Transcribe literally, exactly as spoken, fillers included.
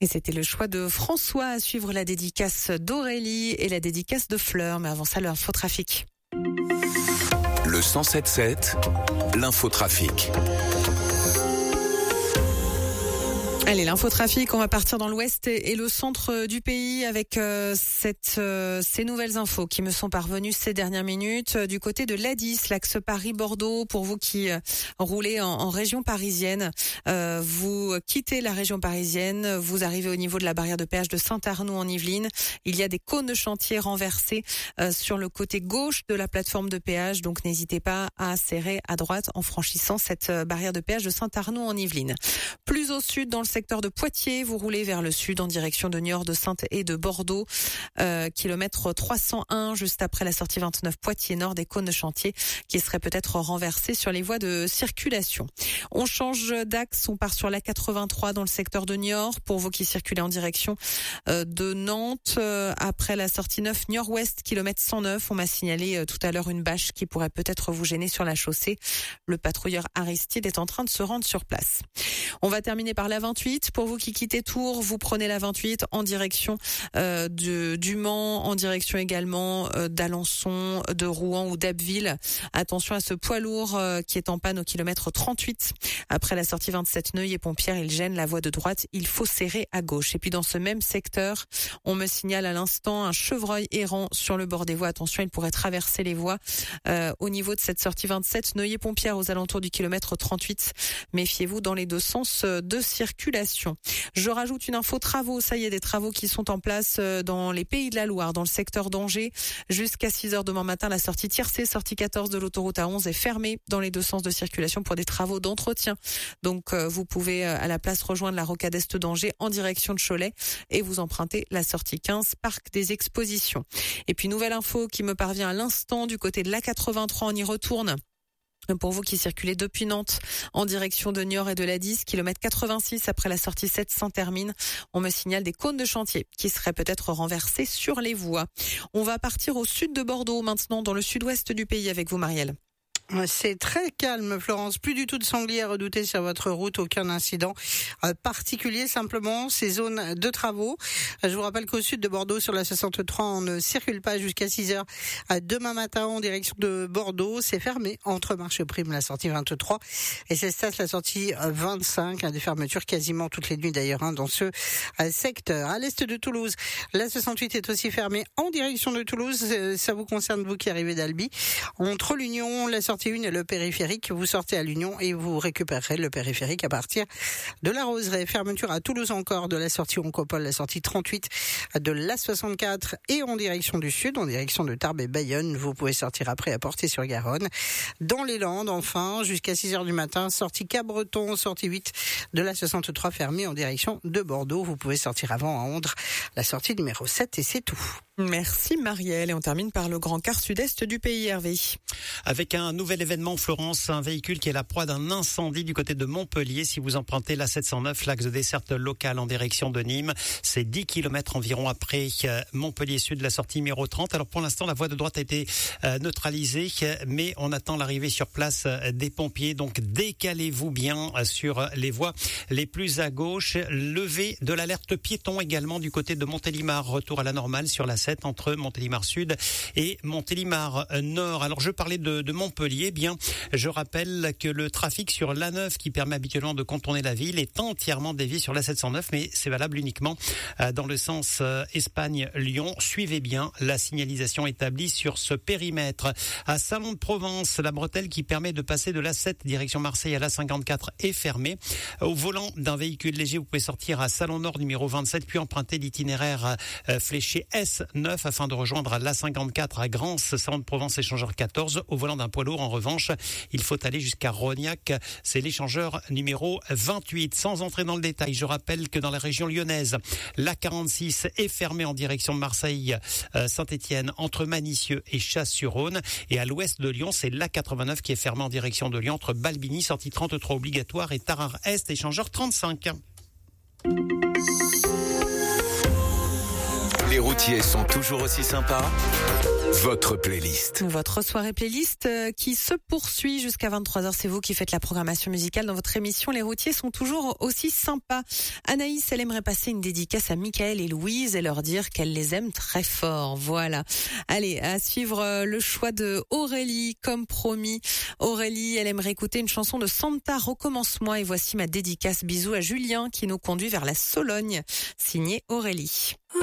Et c'était le choix de François à suivre la dédicace d'Aurélie et la dédicace de Fleur. Mais avant ça, l'infotrafic. Le cent sept sept, l'infotrafic. Allez, l'infotrafic, on va partir dans l'ouest et le centre du pays avec euh, cette, euh, ces nouvelles infos qui me sont parvenues ces dernières minutes. Du côté de l'A dix, l'axe Paris-Bordeaux, pour vous qui euh, roulez en, en région parisienne, euh, vous quittez la région parisienne, vous arrivez au niveau de la barrière de péage de Saint-Arnoult en Yvelines. Il y a des cônes de chantier renversés euh, sur le côté gauche de la plateforme de péage, donc n'hésitez pas à serrer à droite en franchissant cette euh, barrière de péage de Saint-Arnoult en Yvelines. Plus au sud, dans le secteur de Poitiers, vous roulez vers le sud en direction de Niort, de Saintes et de Bordeaux, euh, kilomètre trois cent un, juste après la sortie vingt-neuf Poitiers Nord, des cônes de chantier qui seraient peut-être renversés sur les voies de circulation. On change d'axe, on part sur la quatre-vingt-trois dans le secteur de Niort, pour vous qui circulez en direction euh, de Nantes, euh, après la sortie neuf Niort-Ouest, kilomètre cent neuf, on m'a signalé euh, tout à l'heure une bâche qui pourrait peut-être vous gêner sur la chaussée. Le patrouilleur Aristide est en train de se rendre sur place. On va terminer par la vingt-huit. Pour vous qui quittez Tours, vous prenez la vingt-huit en direction euh, de, du Mans, en direction également euh, d'Alençon, de Rouen ou d'Abbeville. Attention à ce poids lourd euh, qui est en panne au kilomètre trente-huit. Après la sortie vingt-sept Neuilly-Pompière, il gêne la voie de droite. Il faut serrer à gauche. Et puis dans ce même secteur, on me signale à l'instant un chevreuil errant sur le bord des voies. Attention, il pourrait traverser les voies euh, au niveau de cette sortie vingt-sept Neuilly-Pompière aux alentours du kilomètre trente-huit. Méfiez-vous dans les deux sens de circulation. Je rajoute une info travaux. Ça y est, des travaux qui sont en place dans les Pays de la Loire, dans le secteur d'Angers. Jusqu'à six heures demain matin, la sortie Tiercé, sortie quatorze de l'autoroute A onze est fermée dans les deux sens de circulation pour des travaux d'entretien. Donc, euh, vous pouvez à la place rejoindre la rocade est d'Angers en direction de Cholet et vous empruntez la sortie quinze, parc des expositions. Et puis, nouvelle info qui me parvient à l'instant du côté de l'A quatre-vingt-trois, on y retourne. Pour vous qui circulez depuis Nantes en direction de Niort et de l'A dix, kilomètre quatre-vingt-six après la sortie sept Saint-Hermine, on me signale des cônes de chantier qui seraient peut-être renversés sur les voies. On va partir au sud de Bordeaux maintenant, dans le sud-ouest du pays avec vous, Marielle. C'est très calme, Florence. Plus du tout de sangliers à redouter sur votre route. Aucun incident euh, particulier. Simplement, ces zones de travaux. Euh, je vous rappelle qu'au sud de Bordeaux, sur la soixante-trois, on ne circule pas jusqu'à six heures. Euh, demain matin, en direction de Bordeaux, c'est fermé entre Marche Prime, la sortie vingt-trois, et Cestas, la sortie vingt-cinq. Hein, des fermetures quasiment toutes les nuits d'ailleurs hein, dans ce euh, secteur. À l'est de Toulouse, la soixante-huit est aussi fermée en direction de Toulouse. Euh, ça vous concerne, vous qui arrivez d'Albi. Entre l'Union, la sortie une et le périphérique, vous sortez à l'Union et vous récupérerez le périphérique à partir de la Roseraie. Fermeture à Toulouse encore de la sortie Oncopole, la sortie trente-huit de l'A soixante-quatre et en direction du sud, en direction de Tarbes et Bayonne. Vous pouvez sortir après à Portée-sur-Garonne. Dans les Landes, enfin, jusqu'à six heures du matin, sortie Cabreton, sortie huit de l'A soixante-trois fermée en direction de Bordeaux. Vous pouvez sortir avant à Ondres, la sortie numéro sept et c'est tout. Merci Marielle et on termine par le grand quart sud-est du pays, Hervé. Avec un nouvel événement, Florence, un véhicule qui est la proie d'un incendie du côté de Montpellier. Si vous empruntez la sept cent neuf, l'axe de desserte locale en direction de Nîmes, c'est dix kilomètres environ après Montpellier Sud, la sortie numéro trente. Alors pour l'instant, la voie de droite a été neutralisée, mais on attend l'arrivée sur place des pompiers. Donc décalez-vous bien sur les voies les plus à gauche. Levée de l'alerte piéton également du côté de Montélimar. Retour à la normale sur la sept entre Montélimar Sud et Montélimar Nord. Alors je parlais de, de Montpellier, bien je rappelle que le trafic sur l'A neuf qui permet habituellement de contourner la ville est entièrement dévié sur la sept cent neuf, mais c'est valable uniquement dans le sens Espagne-Lyon. Suivez bien la signalisation établie sur ce périmètre. À Salon de Provence, la bretelle qui permet de passer de l'A sept direction Marseille à l'A cinquante-quatre est fermée. Au volant d'un véhicule léger, vous pouvez sortir à Salon Nord numéro vingt-sept, puis emprunter l'itinéraire fléché S neuf afin de rejoindre l'A cinquante-quatre à Grance, Salon de Provence, échangeur quatorze. Au volant d'un poids lourd, en revanche, il faut aller jusqu'à Rognac. C'est l'échangeur numéro vingt-huit. Sans entrer dans le détail, je rappelle que dans la région lyonnaise, l'A quarante-six est fermée en direction de Marseille, euh, Saint-Étienne, entre Manicieux et Chasse-sur-Rhône. Et à l'ouest de Lyon, c'est l'A quatre-vingt-neuf qui est fermée en direction de Lyon, entre Balbigny, sortie trente-trois obligatoire, et Tarare-Est, échangeur trente-cinq. Les routiers sont toujours aussi sympas. Votre playlist. Votre soirée playlist qui se poursuit jusqu'à vingt-trois heures. C'est vous qui faites la programmation musicale dans votre émission. Les routiers sont toujours aussi sympas. Anaïs, elle aimerait passer une dédicace à Michael et Louise et leur dire qu'elle les aime très fort. Voilà. Allez, à suivre le choix de Aurélie, comme promis. Aurélie, elle aimerait écouter une chanson de Santa, Recommence-moi. Et voici ma dédicace. Bisous à Julien qui nous conduit vers la Sologne. Signé Aurélie.